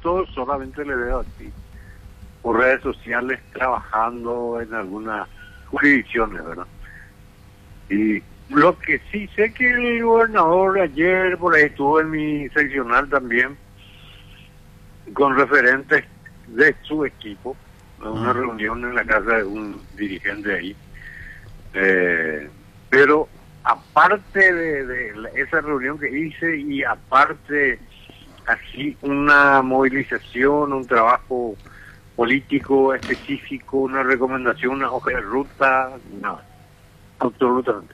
momento solamente le veo así, por redes sociales, trabajando en algunas jurisdicciones, ¿verdad? Y lo que sí sé que el gobernador ayer por ahí estuvo en mi seccional también, con referentes de su equipo, a una reunión en la casa de un dirigente ahí. Pero aparte de esa reunión que hice y aparte así una movilización, un trabajo político específico, una recomendación, una hoja de ruta, nada, absolutamente.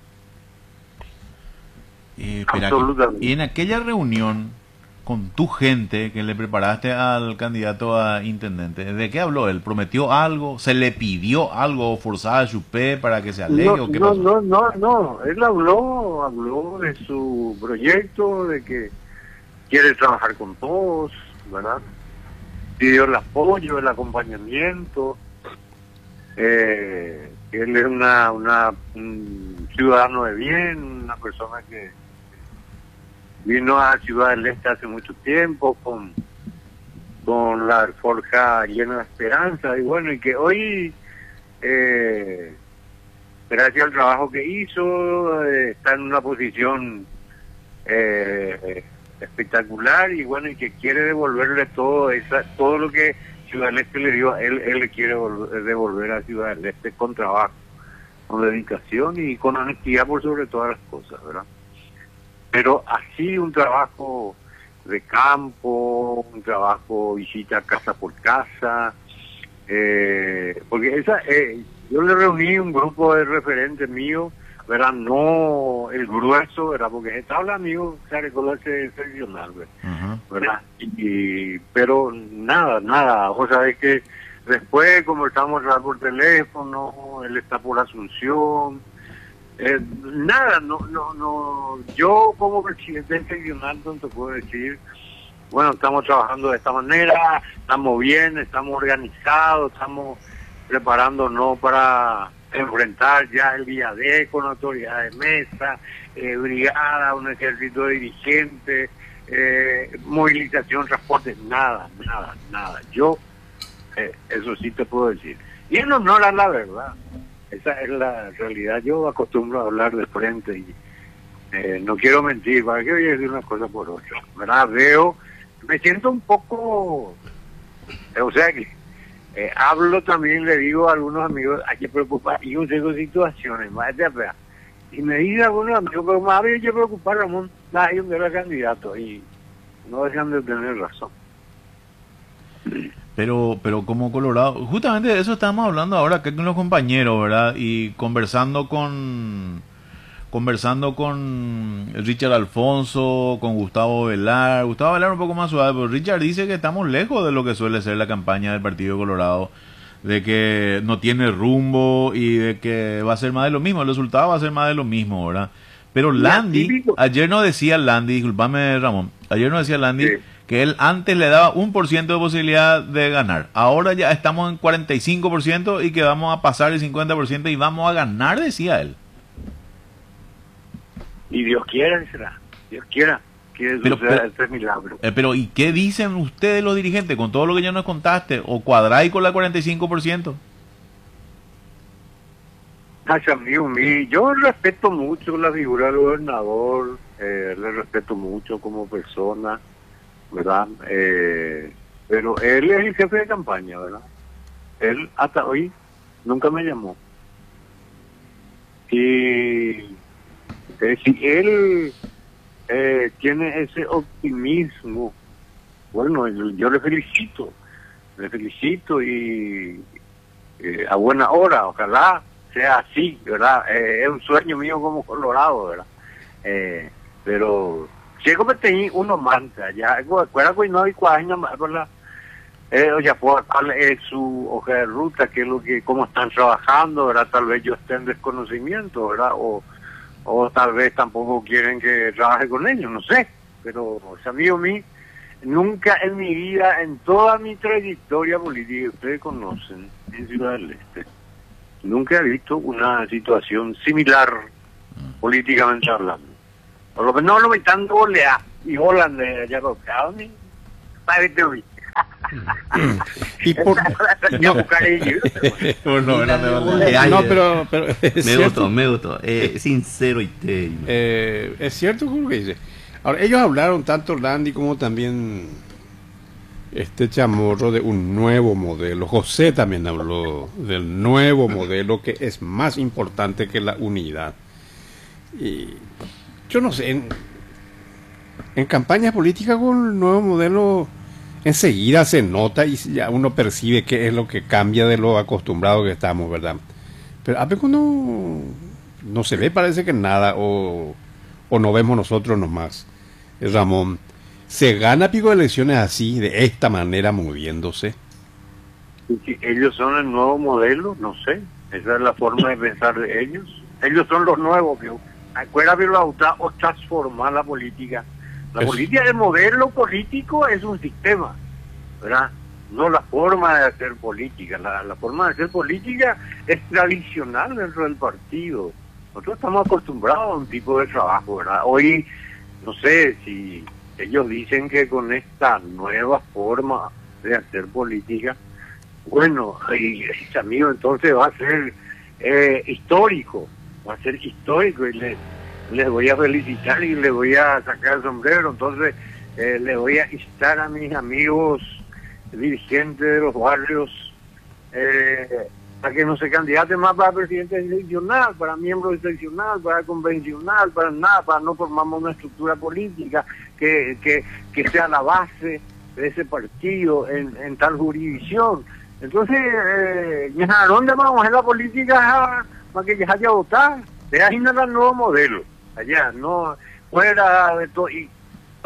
Y en aquella reunión con tu gente que le preparaste al candidato a intendente, ¿de qué habló él? ¿Prometió algo? ¿Se le pidió algo forzado a Chupé para que se alegue o qué pasó? No, él habló de su proyecto, de que quiere trabajar con todos, ¿verdad? Pidió el apoyo, el acompañamiento, él es un ciudadano de bien, una persona que vino a Ciudad del Este hace mucho tiempo con la forja llena de esperanza, y bueno, y que hoy gracias al trabajo que hizo está en una posición espectacular, y bueno, y que quiere devolverle todo lo que Ciudad del Este le dio a él, él le quiere devolver a Ciudad del Este con trabajo, con dedicación y con honestidad por sobre todas las cosas, ¿verdad? Pero así un trabajo de campo, un trabajo visita casa por casa, porque yo le reuní un grupo de referentes míos, ¿verdad? No el grueso, ¿verdad? Porque estaba el amigo que se recordó ese seccional, ¿verdad? Pero nada, o sea, es que después conversamos por teléfono, él está por Asunción, nada, yo como presidente seccional no te puedo decir, bueno, estamos trabajando de esta manera, estamos bien, estamos organizados, estamos preparándonos para enfrentar ya el día D con autoridad de mesa, brigada, un ejército de dirigentes, movilización, transporte, nada. Yo, eso sí te puedo decir. Y en honor a la verdad, esa es la realidad. Yo acostumbro a hablar de frente y no quiero mentir, ¿para qué voy a decir una cosa por otra? ¿Verdad? Me siento un poco, o sea que hablo también, le digo a algunos amigos, hay que preocupar, y yo tengo situaciones, más de atrás. Y me dicen algunos amigos, pero más hay que preocupar, Ramón, hay un gran candidato, y no dejan de tener razón. Pero como Colorado, justamente de eso estamos hablando ahora acá con los compañeros, ¿verdad? Y conversando con Richard Alfonso, con Gustavo Velar un poco más suave, pero Richard dice que estamos lejos de lo que suele ser la campaña del Partido Colorado, de que no tiene rumbo y de que va a ser más de lo mismo, el resultado va a ser más de lo mismo, ¿verdad? Pero Landy, ayer nos decía Landy, discúlpame Ramón, sí, que él antes le daba 1% de posibilidad de ganar, ahora ya estamos en 45% y que vamos a pasar el 50% y vamos a ganar, decía él. Y Dios quiera, será. Dios quiera que suceda este milagro. Pero ¿y qué dicen ustedes los dirigentes con todo lo que ya nos contaste? ¿O cuadráis con la 45%? Yo respeto mucho la figura del gobernador, le respeto mucho como persona, ¿verdad? Pero él es el jefe de campaña, ¿verdad? Él hasta hoy nunca me llamó. Y si él tiene ese optimismo, bueno, yo le felicito y a buena hora, ojalá sea así, ¿verdad? Es un sueño mío como Colorado, ¿verdad? Pero si como tenía uno mantra, ya, recuerda que no hay años más, ¿verdad? Ya puedo darle su hoja de ruta, que es lo que, cómo están trabajando, ¿verdad? Tal vez yo esté en desconocimiento, ¿verdad? O tal vez tampoco quieren que trabaje con ellos, no sé. Pero, amigo mío, nunca en mi vida, en toda mi trayectoria política, ustedes conocen, en Ciudad del Este, nunca he visto una situación similar, políticamente hablando. Por lo menos no lo me están goleando y Holanda ya tocado, ni parece hoy. Y por... pero me gustó. Sincero y terio. Es cierto lo que dice. Ahora, ellos hablaron, tanto Landy como también este Chamorro, de un nuevo modelo. José también habló del nuevo modelo, que es más importante que la unidad. Y yo no sé, en campañas políticas con el nuevo modelo enseguida se nota y ya uno percibe qué es lo que cambia de lo acostumbrado que estamos, ¿verdad? Pero a veces no se ve, parece que nada, o no vemos nosotros nomás. Ramón, ¿se gana pico de elecciones así, de esta manera, moviéndose? Si ellos son el nuevo modelo, no sé. Esa es la forma de pensar de ellos. Ellos son los nuevos, ¿vio? Acuérdate o transformar la política. La política, el modelo político es un sistema, ¿verdad? No la forma de hacer política. La forma de hacer política es tradicional dentro del partido. Nosotros estamos acostumbrados a un tipo de trabajo, ¿verdad? Hoy, no sé si ellos dicen que con esta nueva forma de hacer política, bueno, y amigo, entonces va a ser histórico, y les voy a felicitar y les voy a sacar el sombrero. Entonces les voy a instar a mis amigos dirigentes de los barrios para que no se candidaten más para presidente seccional, para miembro seccional, para convencional, para nada, para no formamos una estructura política que sea la base de ese partido en tal jurisdicción. Entonces, ¿a dónde vamos a hacer la política para que ya haya votar? De ahí no era el nuevo modelo, allá, no, fuera de todo, y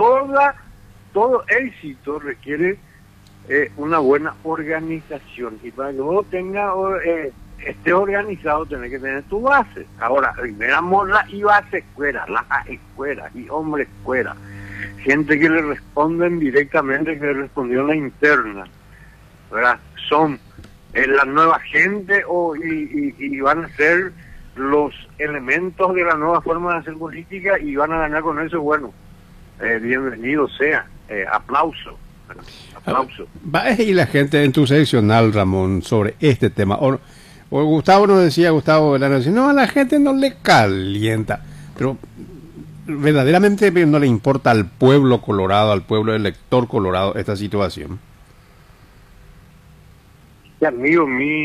todo éxito requiere una buena organización, y para que vos esté organizado, tenés que tener tu base. Ahora, primera mola y base escuela, la escuela, y hombre escuela, gente que le responden directamente, que le respondió en la interna, ¿verdad? Son la nueva gente y van a ser los elementos de la nueva forma de hacer política y van a ganar con eso. Bueno, bienvenido sea, aplauso. Y la gente en tu seccional, Ramón, sobre este tema, o Gustavo nos decía, Gustavo Velano decía, no, a la gente no le calienta, pero verdaderamente no le importa al pueblo colorado, al pueblo elector colorado esta situación. Amigo,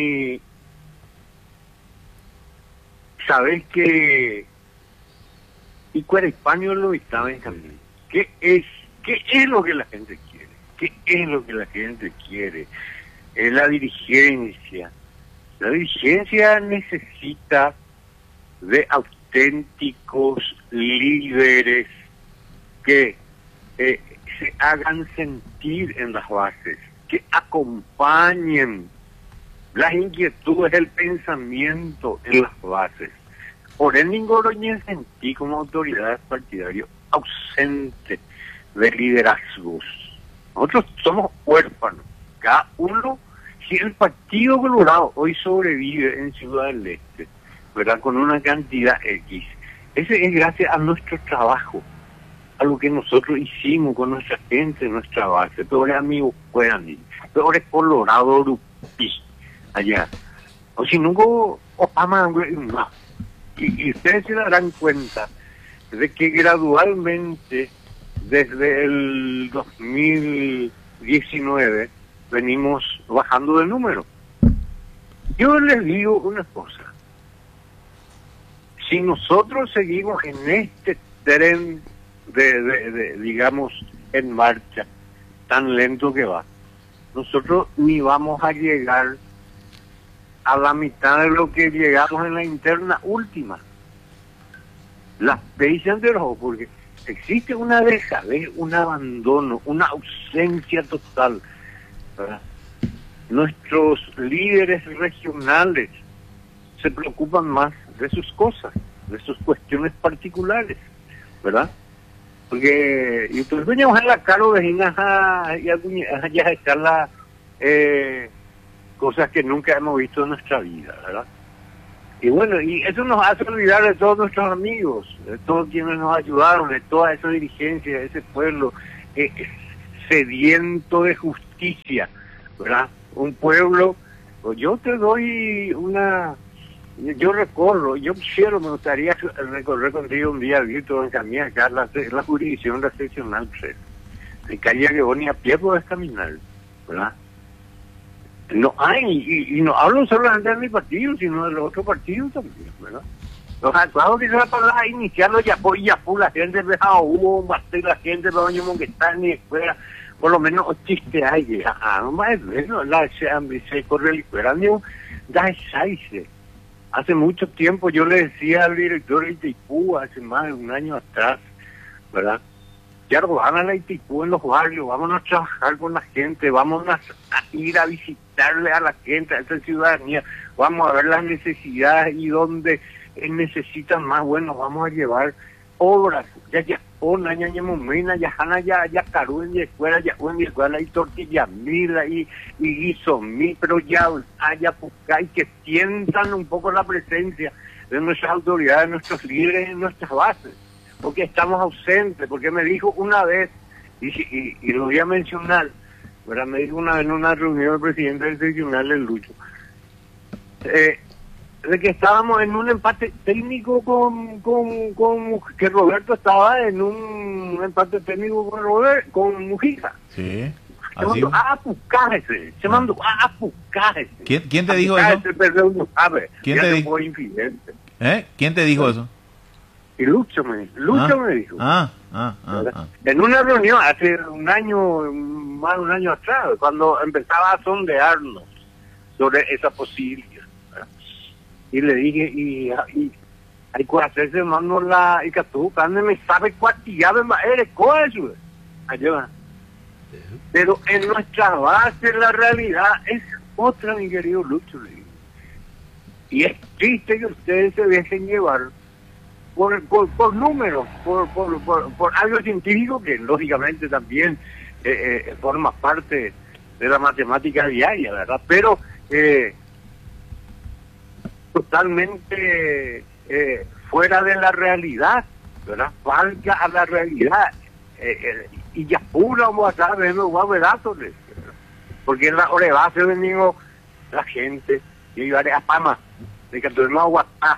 sabes que y cuál español lo estaba en camino. ¿Qué es lo que la gente quiere? ¿Qué es lo que la gente quiere? Es la dirigencia. La dirigencia necesita de auténticos líderes que se hagan sentir en las bases, que acompañen las inquietudes, el pensamiento en las bases. Por el Ningoroña sentí como autoridad partidaria ausente de liderazgos. Nosotros somos huérfanos, cada uno. Si el Partido Colorado hoy sobrevive en Ciudad del Este, ¿verdad?, con una cantidad X, ese es gracias a nuestro trabajo, a lo que nosotros hicimos con nuestra gente, nuestra base. Peores amigos puedan ir, peores Colorado Urupí allá, o si nunca Obama más. Y ustedes se darán cuenta de que gradualmente desde el 2019 venimos bajando de número. Yo les digo una cosa: si nosotros seguimos en este tren digamos, en marcha, tan lento que va, nosotros ni vamos a llegar a la mitad de lo que llegamos en la interna última. Las veis de rojo, porque existe una dejadez, un abandono, una ausencia total, ¿verdad? Nuestros líderes regionales se preocupan más de sus cosas, de sus cuestiones particulares, ¿verdad? Porque y entonces veníamos en la cara de ya están las cosas que nunca hemos visto en nuestra vida, ¿verdad? Y bueno, y eso nos hace olvidar de todos nuestros amigos, de todos quienes nos ayudaron, de toda esa dirigencia, de ese pueblo. sediento de justicia, ¿verdad? Un pueblo, pues yo te doy yo recorro, yo quiero, me gustaría recorrer contigo un día, Víctor, en camino acá, la jurisdicción de la seccional 3. De calle que vos ni a pie podés caminar, ¿verdad? No hay, y no hablo solamente de mi partido, sino de los otros partidos también, ¿verdad? Los actuados que se van para iniciarlo ya la gente de hubo la gente de Doña Monquetán ni escuela, por lo menos chiste hay, no más bueno, se corre el cueráneo, da ese. Hace mucho tiempo yo le decía al director de Itaipú, hace más de un año atrás, ¿verdad? Ya van a la Itaipú en los barrios, vámonos a trabajar con la gente, vámonos a ir a visitarle a la gente, a esa ciudadanía, vamos a ver las necesidades y donde necesitan más, bueno, vamos a llevar obras, ya ona, ya momina, ya jana, ya caru en la escuela y tortilla mila y guiso mil, pero ya haya pucay que sientan un poco la presencia de nuestras autoridades, nuestros líderes en nuestras bases, porque estamos ausentes, porque me dijo una vez, y lo voy a mencionar, ¿verdad? Me dijo una vez en una reunión el presidente del tribunal, el Lucho, de que estábamos en un empate técnico que Roberto estaba en un empate técnico con Mujica. Sí. Se mandó a apucájese. ¿Quién te dijo eso? ¿Quién te dijo? ¿Quién te dijo eso? Y Lucho me dijo. En una reunión hace más de un año atrás, cuando empezaba a sondearnos sobre esa posibilidad. Y le dije, y hay que hacerse mano y que tú, carne me sabe cuatillado, eres eso. Ayuda. Pero en nuestra base la realidad es otra, mi querido Lucho. Le digo. Y es triste que ustedes se dejen llevar por números, por algo científico que lógicamente también forma parte de la matemática diaria, ¿verdad? Pero totalmente fuera de la realidad, ¿verdad? Falta a la realidad. Y ya pura vamos a estar viendo datos, porque en la hora de base venimos la gente, y llevaré a Pama, de que tuvimos aguatá.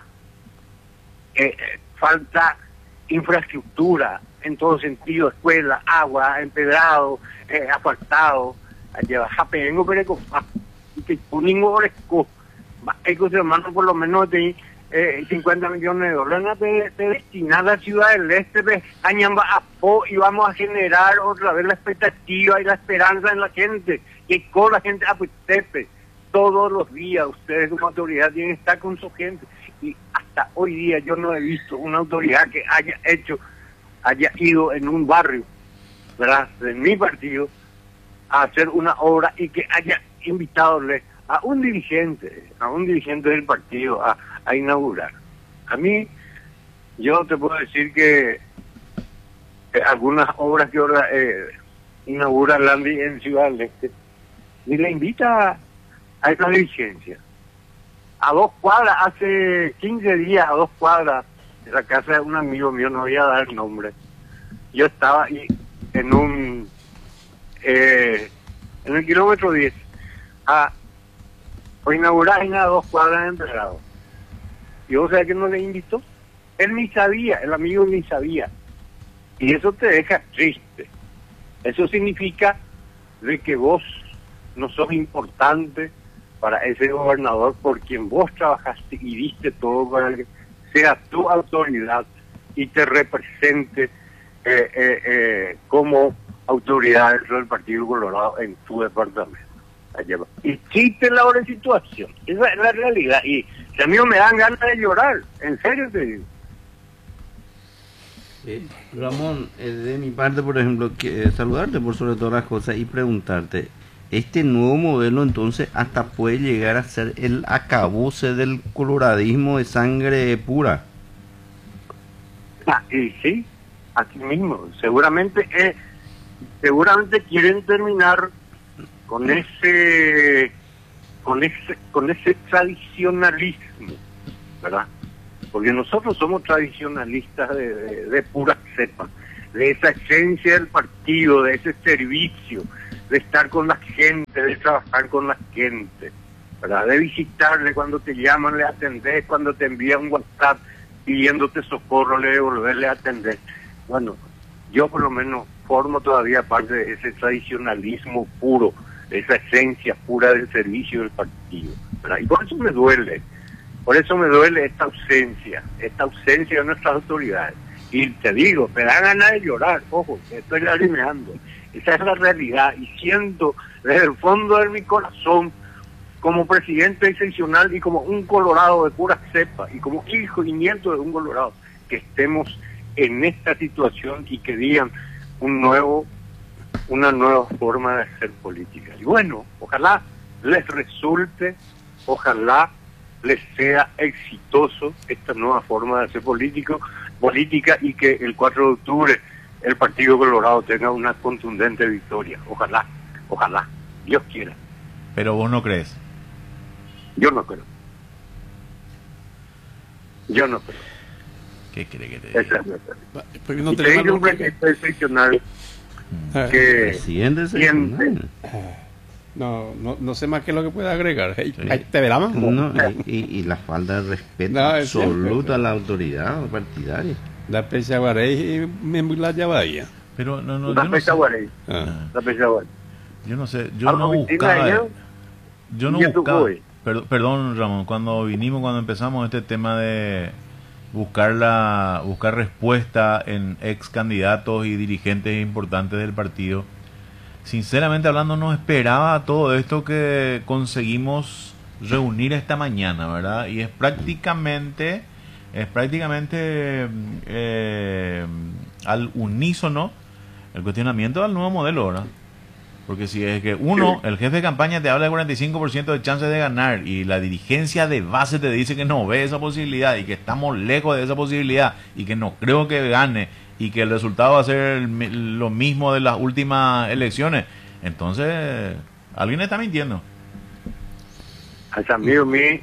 Falta infraestructura en todo sentido, escuela, agua, empedrado, asfaltado, lleva japengo, pero que puningo oresco. Hay que hermano por lo menos de 50 millones de dólares de destinar a la ciudad del este de Añamba a Po, y vamos a generar otra vez la expectativa y la esperanza en la gente, que con la gente a Puitepe todos los días ustedes como autoridad tienen que estar con su gente, y hasta hoy día yo no he visto una autoridad que haya ido en un barrio, ¿verdad?, de mi partido a hacer una obra y que haya invitadole a un dirigente del partido a inaugurar. A mí, yo te puedo decir que algunas obras que ahora inaugura Landy en Ciudad del Este, y le invita a esta dirigencia. A 2 cuadras, hace 15 días, a 2 cuadras de la casa de un amigo mío, no voy a dar el nombre, yo estaba ahí en el kilómetro 10, o inaugurar en a 2 cuadras de Empedrado. Y vos sabés que no le invitó. Él ni sabía, el amigo ni sabía. Y eso te deja triste. Eso significa de que vos no sos importante para ese gobernador por quien vos trabajaste y diste todo para que sea tu autoridad y te represente como autoridad dentro del Partido Colorado en tu departamento. Y chiste la hora de situación, esa es la realidad, y si a mí no me dan ganas de llorar, en serio te digo. Ramón, de mi parte, por ejemplo, saludarte por sobre todas las cosas y preguntarte, este nuevo modelo entonces hasta puede llegar a ser el acabose del coloradismo de sangre pura. Y sí, así mismo, seguramente quieren terminar con ese tradicionalismo, ¿verdad? Porque nosotros somos tradicionalistas de pura cepa. de esa esencia del partido, de ese servicio, de estar con la gente, de trabajar con la gente, ¿verdad? De visitarle cuando te llaman, le atendés, cuando te envían un WhatsApp pidiéndote socorro, le devolverle a atender. Bueno, yo por lo menos formo todavía parte de ese tradicionalismo puro, de esa esencia pura del servicio del partido, ¿verdad? Y por eso me duele esta ausencia de nuestras autoridades. Y te digo, me da ganas de llorar, ojo, estoy lagrimeando. Esa es la realidad y siento desde el fondo de mi corazón, como presidente excepcional y como un colorado de pura cepa y como hijo y nieto de un colorado, que estemos en esta situación y que digan una nueva forma de hacer política. Y bueno, ojalá les resulte, ojalá les sea exitoso esta nueva forma de hacer política y que el 4 de octubre el Partido Colorado tenga una contundente victoria. Ojalá, Dios quiera. Pero vos no crees. Yo no creo. ¿Qué cree que te diga? Esa es la verdad. Porque no Y te digo un presidente excepcional que Presidente siente. No sé más qué es lo que puede agregar. ¿Te verás? No, y la falta de respeto No, es absoluto cierto. a la autoridad partidaria. La Pechaguarey y me la Bahía. Pero no, La yo no sé. pecha guarey, Ah. la pecha guarey. Yo no sé, yo Algo no mentira buscaba, allá. yo no ¿Y tú buscaba, voy? perdón Ramón, cuando empezamos este tema de buscar respuesta en ex candidatos y dirigentes importantes del partido, sinceramente hablando no esperaba todo esto que conseguimos reunir esta mañana, ¿verdad? Y es prácticamente al unísono el cuestionamiento del nuevo modelo, ¿verdad? Porque si es que el jefe de campaña te habla de 45% de chances de ganar y la dirigencia de base te dice que no ve esa posibilidad y que estamos lejos de esa posibilidad y que no creo que gane y que el resultado va a ser lo mismo de las últimas elecciones, entonces alguien está mintiendo. Al amigo mío,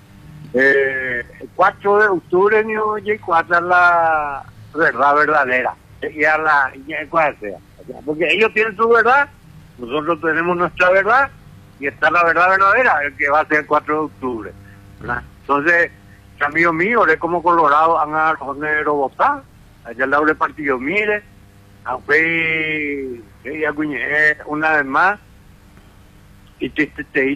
el 4 de octubre ni oye cuál es la verdad verdadera. Cuál sea. Porque ellos tienen su verdad, nosotros tenemos nuestra verdad y está la verdad verdadera, el que va a ser el 4 de octubre, ¿verdad? Entonces, amigo mío, de como Colorado han agarrado negro votar, allá al lado del partido mire, aunque una vez más, y te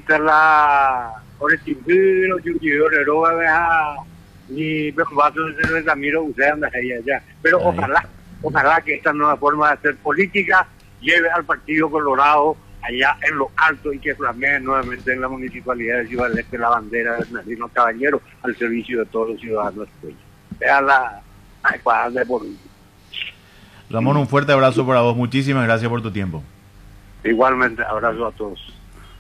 la por el timbiro, yo le roba y me va a hacer el miro ustedes allá. Pero ojalá que esta nueva forma de hacer política lleve al Partido Colorado allá en lo alto y que flamee nuevamente en la municipalidad de Ciudad del Este la bandera del Bernardino Caballero al servicio de todos los ciudadanos. Vean la de por Ramón, un fuerte abrazo para vos, muchísimas gracias por tu tiempo. igualmente, abrazo a todos.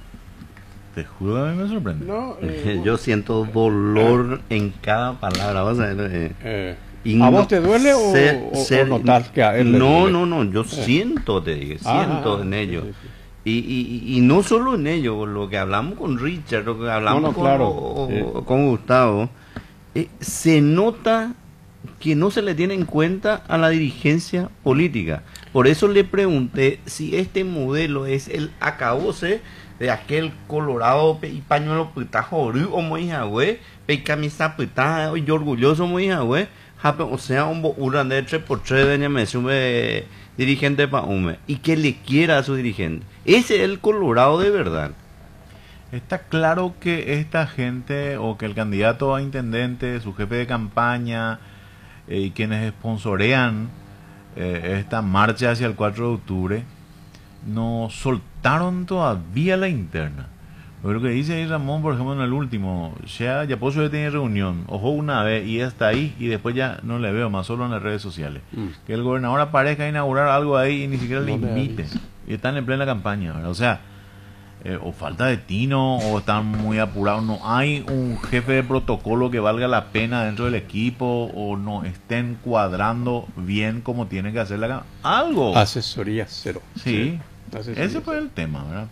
Te juro, a mí me sorprende. No, Yo siento dolor en cada palabra. Vas a ver, y ¿a no- vos te duele o notas que a él le No, duele? yo siento, te digo, siento en ello. sí, sí. Y no solo en ello, lo que hablamos con Richard, lo que hablamos claro, con Gustavo, se nota que no se le tiene en cuenta a la dirigencia política. Por eso le pregunté si este modelo es el acabose de aquel Colorado y pañuelo pitajo o muy güey, pe camisa pitaja y orgulloso muy güey, o sea, un boura de 3x3 de me dirigente pa y que le quiera a su dirigente. Ese es el Colorado de verdad. Está claro que esta gente o que el candidato a intendente, su jefe de campaña y quienes sponsorean esta marcha hacia el 4 de octubre no soltaron todavía la interna. Pero lo que dice ahí Ramón, por ejemplo, en el último, ya puedo tener reunión, ojo una vez y hasta ahí, y después ya no le veo más, solo en las redes sociales. Que el gobernador aparezca a inaugurar algo ahí y ni siquiera le invite. Y están en plena campaña, ¿verdad? O sea, o falta de tino, o están muy apurados, no hay un jefe de protocolo que valga la pena dentro del equipo, o no estén cuadrando bien como tienen que hacer la campaña. Algo. Asesoría cero. Sí, Asesoría ese fue cero. el tema, ¿verdad?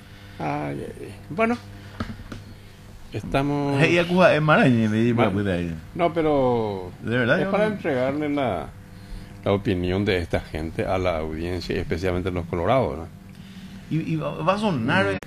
Bueno, estamos... Hey, es maraña, me Bueno. pude ahí. No, pero De verdad, es yo para no- entregarle la opinión de esta gente a la audiencia, y especialmente los colorados, ¿no? Y va a sonar